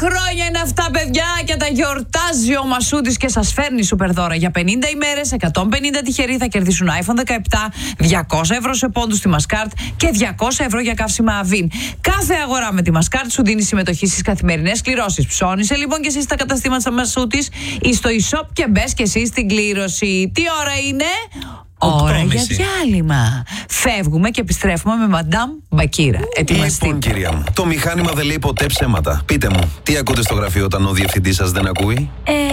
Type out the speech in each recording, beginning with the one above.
χρόνια είναι αυτά, παιδιά, και τα γιορτάζει ο Μασούτης και σας φέρνει σούπερ δώρα για 50 ημέρες. 150 τυχεροί θα κερδίσουν iPhone 17, 200 ευρώ σε πόντους στη Μασκάρτ και 200 ευρώ για καύσιμα Αβίν. Κάθε αγορά με τη Μασκάρτ σου δίνει συμμετοχή στις καθημερινές κληρώσεις. Ψώνισε λοιπόν και εσύ στα καταστήματα Μασούτης ή στο e-shop και μπες και εσύ στην κλήρωση. Τι ώρα είναι? Ώρα για διάλειμμα. Φεύγουμε και επιστρέφουμε με Μαντάμ Μπακύρα. Ετοιμαστείτε. Λοιπόν, κυρία μου, το μηχάνημα δεν λέει ποτέ ψέματα. Πείτε μου, τι ακούτε στο γραφείο όταν ο διευθυντής σας δεν ακούει?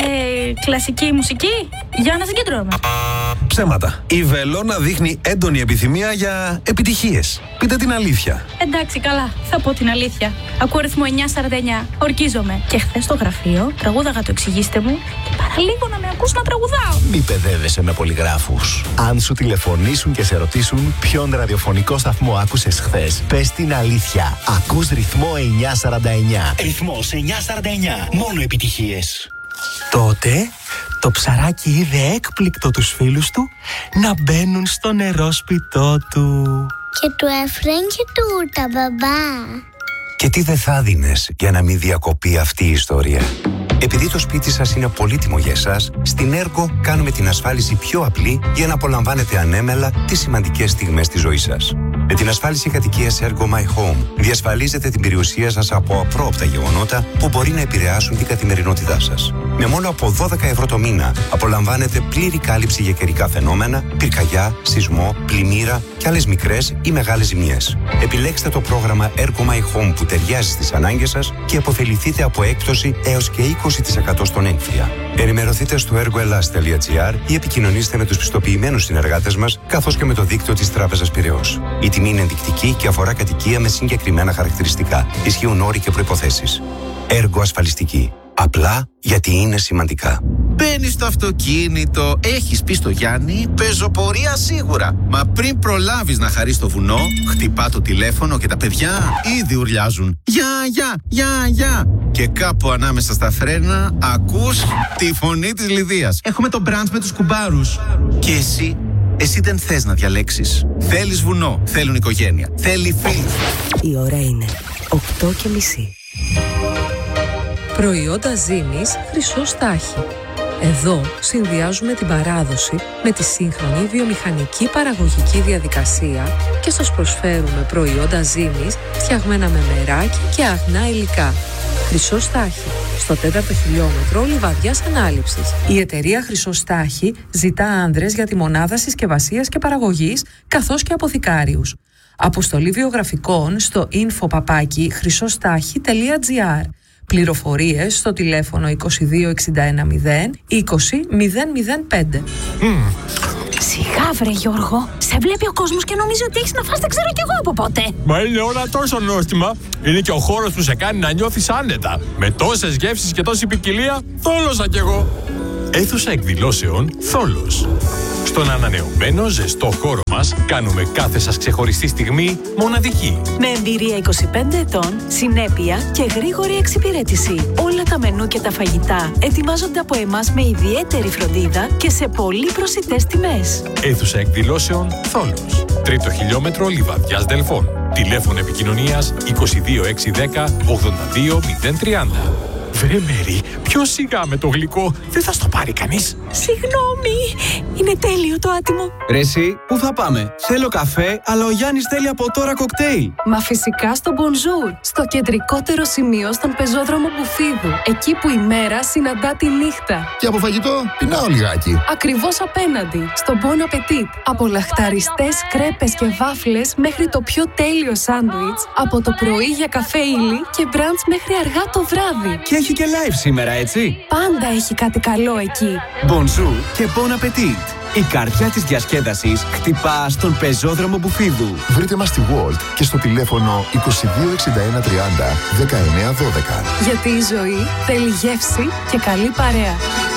Κλασική μουσική. Για να συγκεντρώμε. Ψέματα. Η Βελόνα δείχνει έντονη επιθυμία για επιτυχίες. Πείτε την αλήθεια. Εντάξει, καλά. Θα πω την αλήθεια. Ακούω αριθμό 949. Ορκίζομαι. Και χθες στο γραφείο τραγούδαγα το εξηγήστε μου και παραλίγο να με ακούς να τραγουδάω. Μη παιδεύεσαι με πολυγράφους. Αν σου τηλεφωνήσουν και σε ρωτήσουν ποιον ραδιοφωνικό σταθμό άκουσες χθες, πες την αλήθεια. Ακούς ρυθμό 949. Ρυθμός 949. Μόνο επιτυχίες. Τότε το ψαράκι είδε έκπληκτο τους φίλους του να μπαίνουν στο νερόσπιτό του. Και του έφεραν και τούρτα, μπαμπά. Και τι δεν θα δίνες για να μην διακοπεί αυτή η ιστορία? Επειδή το σπίτι σας είναι πολύτιμο για εσάς, στην Ergo κάνουμε την ασφάλιση πιο απλή για να απολαμβάνετε ανέμελα τις σημαντικές στιγμές της ζωής σας. Με την ασφάλιση κατοικίας Ergo My Home διασφαλίζετε την περιουσία σας από απρόοπτα γεγονότα που μπορεί να επηρεάσουν την καθημερινότητά σας. Με μόνο από 12 ευρώ το μήνα απολαμβάνετε πλήρη κάλυψη για καιρικά φαινόμενα, πυρκαγιά, σεισμό, πλημμύρα και άλλες μικρές ή μεγάλες ζημιές. Επιλέξτε το πρόγραμμα Ergo My Home που ταιριάζει στις ανάγκες σας και αποφεληθείτε από έκπτωση έως και 20% στον έμφυα. Ενημερωθείτε στο ergoelas.gr ή επικοινωνήστε με τους πιστοποιημένους συνεργάτες μας καθώς και με το δίκτυο της Τράπεζας Πειραιώς. Η τιμή είναι ενδεικτική και αφορά κατοικία με συγκεκριμένα χαρακτηριστικά. Ισχύουν όροι και προϋποθέσεις. Ergo ασφαλιστική. Απλά γιατί είναι σημαντικά. Μπαίνεις στο αυτοκίνητο, έχεις πει στο Γιάννη, πεζοπορία σίγουρα. Μα πριν προλάβεις να χαρείς το βουνό, χτυπά το τηλέφωνο και τα παιδιά ήδη ουρλιάζουν. Γεια. Και κάπου ανάμεσα στα φρένα ακούς τη φωνή της Λιδίας. Έχουμε το μπραντς με τους κουμπάρους. Και εσύ δεν θες να διαλέξεις. Θέλεις βουνό, θέλουν οικογένεια, θέλει φίλους. Η ώρα είναι 8:30. Προϊόντα ζύμης Χρυσό Στάχι. Εδώ συνδυάζουμε την παράδοση με τη σύγχρονη βιομηχανική παραγωγική διαδικασία και σας προσφέρουμε προϊόντα ζύμης φτιαγμένα με μεράκι και αγνά υλικά. Χρυσό Στάχι, στο 4ο χιλιόμετρο Λιβαδιάς Ανάληψης. Η εταιρεία Χρυσό Στάχι ζητά άνδρες για τη μονάδα συσκευασίας και παραγωγής, καθώς και αποθηκάριους. Αποστολή βιογραφικών στο info@χρυσοστάχι.gr. Πληροφορίες στο τηλέφωνο 2261 0 20 005. Σιγά βρε Γιώργο, σε βλέπει ο κόσμος και νομίζει ότι έχεις να φας δεν ξέρω κι εγώ από πότε. Μα είναι όλα τόσο νόστιμα. Είναι και ο χώρος που σε κάνει να νιώθεις άνετα. Με τόσες γεύσεις και τόση ποικιλία, θόλωσα κι εγώ. Αίθουσα εκδηλώσεων Θόλος. Στον ανανεωμένο ζεστό χώρο μας κάνουμε κάθε σας ξεχωριστή στιγμή μοναδική. Με εμπειρία 25 ετών, συνέπεια και γρήγορη εξυπηρέτηση. Όλα τα μενού και τα φαγητά ετοιμάζονται από εμάς με ιδιαίτερη φροντίδα και σε πολύ προσιτές τιμές. Αίθουσα εκδηλώσεων Θόλος. 3ο χιλιόμετρο Λιβαδιάς Δελφών. Τηλέφωνο επικοινωνίας 22610 82030. Βρε Μέρη, πιο σιγά με το γλυκό, δεν θα στο πάρει κανείς. Συγγνώμη, είναι τέλειο το άτιμο. Ρε εσύ, πού θα πάμε? Θέλω καφέ, αλλά ο Γιάννης θέλει από τώρα κοκτέιλ. Μα φυσικά στο Bonjour, στο κεντρικότερο σημείο στον πεζόδρομο Μπουφίδου. Εκεί που η μέρα συναντά τη νύχτα. Και από φαγητό, πεινάω λιγάκι. Ακριβώς απέναντι, στο Bon Appetit. Από λαχταριστές κρέπες και βάφλες μέχρι το πιο τέλειο σάντουιτς. Από το πρωί για καφέ ύλη και μπραντς μέχρι αργά το βράδυ. Και έχει και live σήμερα, έτσι. Πάντα έχει κάτι καλό εκεί. Bonjour και Bon Appetit. Η καρδιά της διασκέδασης χτυπά στον πεζόδρομο Μπουφίδου. Βρείτε μας στη World και στο τηλέφωνο 2261 30 19 12. Γιατί η ζωή θέλει γεύση και καλή παρέα.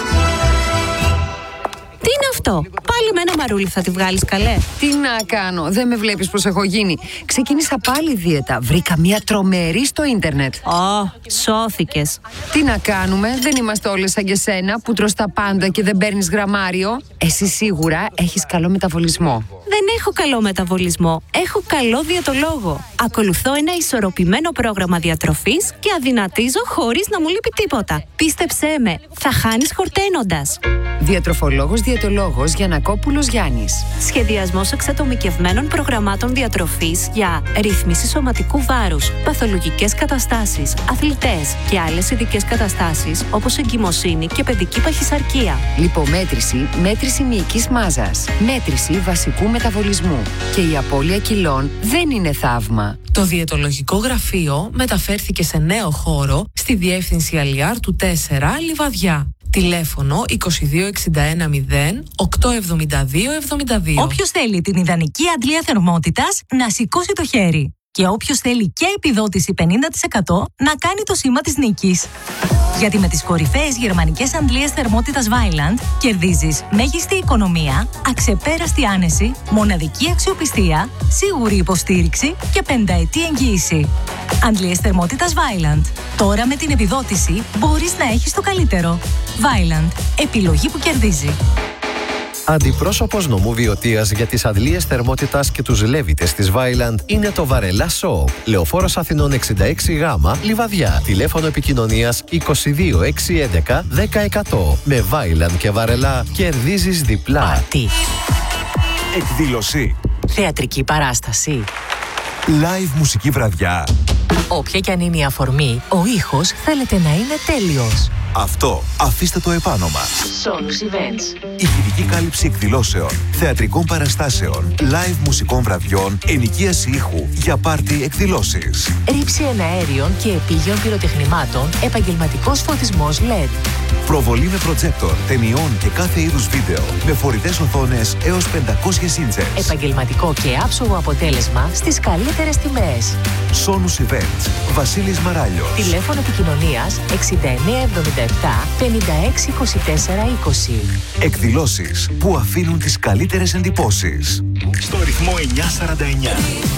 Τι είναι αυτό? Πάλι με ένα μαρούλι θα τη βγάλεις, καλέ? Τι να κάνω, δεν με βλέπεις πως έχω γίνει? Ξεκίνησα πάλι δίαιτα, βρήκα μια τρομερή στο ίντερνετ. Σώθηκες. Τι να κάνουμε, δεν είμαστε όλες σαν και σένα που τρως τα πάντα και δεν παίρνεις γραμμάριο. Εσύ σίγουρα έχεις καλό μεταβολισμό. Δεν έχω καλό μεταβολισμό. Έχω καλό διαιτολόγο. Ακολουθώ ένα ισορροπημένο πρόγραμμα διατροφής και αδυνατίζω χωρίς να μου λείπει τίποτα. Πίστεψέ με, θα χάνεις χορταίνοντας. Διατροφολόγος διαιτολόγος Γιαννακόπουλος Γιάννης. Σχεδιασμός εξατομικευμένων προγραμμάτων διατροφής για ρύθμιση σωματικού βάρους, παθολογικές καταστάσεις, αθλητές και άλλες ειδικές καταστάσεις όπως εγκυμοσύνη και παιδική παχυσαρκία. Λιπομέτρηση, μέτρηση μυϊκής μάζας, μέτρηση βασικού μεταβολισμού. Και η απώλεια κιλών δεν είναι θαύμα. Το διαιτολογικό γραφείο μεταφέρθηκε σε νέο χώρο στη διεύθυνση Αλιάρ του 4 Λιβαδιά. Τηλέφωνο 2261 0 872 72. Όποιος θέλει την ιδανική αντλία θερμότητας να σηκώσει το χέρι. Και όποιος θέλει και επιδότηση 50% να κάνει το σήμα της νίκης. Γιατί με τις κορυφαίες γερμανικές αντλίες θερμότητας Vaillant κερδίζεις μέγιστη οικονομία, αξεπέραστη άνεση, μοναδική αξιοπιστία, σίγουρη υποστήριξη και 5ετή εγγύηση. Αντλίες θερμότητας Vaillant. Τώρα με την επιδότηση μπορείς να έχεις το καλύτερο. Vaillant. Επιλογή που κερδίζει. Αντιπρόσωπος νομού Βιωτίας για τις αντλίες θερμότητας και τους λέβητες της Vaillant είναι το Βαρελά Soap. Λεωφόρος Αθηνών 66Γ, Λιβαδιά. Τηλέφωνο επικοινωνίας 22 611 10%. Με Vaillant και Βαρελά κερδίζεις διπλά. Εκδήλωση. Θεατρική παράσταση. Live μουσική βραδιά. Όποια κι αν είναι η αφορμή, ο ήχος θέλετε να είναι τέλειος. Αυτό αφήστε το επάνω μας. Solus Events. Ηχητική κάλυψη εκδηλώσεων, θεατρικών παραστάσεων, live μουσικών βραδιών, ενοικίαση ήχου για πάρτι εκδηλώσεις. Ρήψη εναέριων και επίγειων πυροτεχνημάτων, επαγγελματικός φωτισμός LED. Προβολή με προτζέκτορ, ταινιών και κάθε είδους βίντεο, με φορητές οθόνες έως 500 ίντσες. Επαγγελματικό και άψογο αποτέλεσμα στις καλύτερες τιμές. Solus Events. Βασίλης Μαράλιος. Τηλέφωνο επικοινωνίας 6977 5624 20. Εκδηλώσεις που αφήνουν τις καλύτερες εντυπώσεις. Στο ρυθμό 949.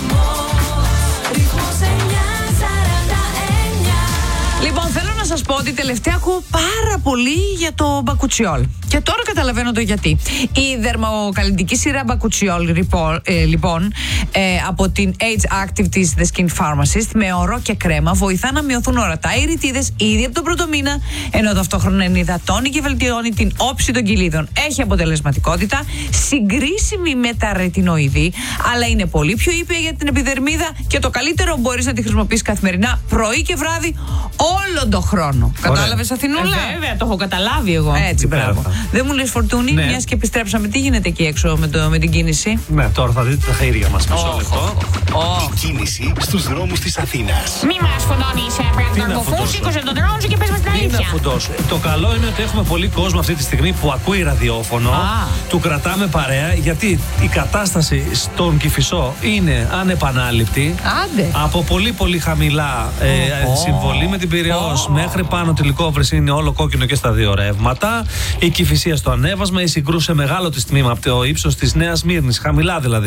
Λοιπόν, θέλω να σας πω ότι τελευταία ακούω πάρα πολύ για το Μπακουτσιόλ. Και τώρα καταλαβαίνω το γιατί. Η δερμοκαλλιντική σειρά Μπακουτσιόλ, λοιπόν, από την Age Active της The Skin Pharmacist, με ορό και κρέμα, βοηθά να μειωθούν ορατά οι ρητίδες ήδη από τον πρώτο μήνα, ενώ ταυτόχρονα ενυδατώνει και βελτιώνει την όψη των κοιλίδων. Έχει αποτελεσματικότητα, συγκρίσιμη με τα ρετινοειδή, αλλά είναι πολύ πιο ήπια για την επιδερμίδα και το καλύτερο, μπορείς να τη χρησιμοποιείς καθημερινά, πρωί και βράδυ, όλο τον χρόνο. Κατάλαβες, Αθηνούλα? Βέβαια, το έχω καταλάβει εγώ. Έτσι, μπράβο. Δεν μου λες, Φορτούνη, Ναι. μιας και επιστρέψαμε, τι γίνεται εκεί έξω με την κίνηση? Ναι, τώρα θα δείτε τα χέρια μας. Μισό λεπτό. Η κίνηση στους δρόμους της Αθήνας. Μη μας φωνώνεις, πρέπει να κοφούν, σήκωσε τον δρόμο σου και πες μας την Τι να αλήθεια. φουντώσω. Το καλό είναι ότι έχουμε πολύ κόσμο αυτή τη στιγμή που ακούει ραδιόφωνο. Του κρατάμε παρέα, γιατί η κατάσταση στον Κηφισό είναι ανεπανάληπτη. Άντε. Από πολύ πολύ χαμηλά συμβολή με την Πειραιώς μέχρι πάνω τελικό είναι όλο κόκκινο και στα δύο ρεύματα. Η Κηφισία στο ανέβασμα, η Συγκρού σε μεγάλο της τμήμα από το ύψος της Νέας Μύρνης, χαμηλά δηλαδή.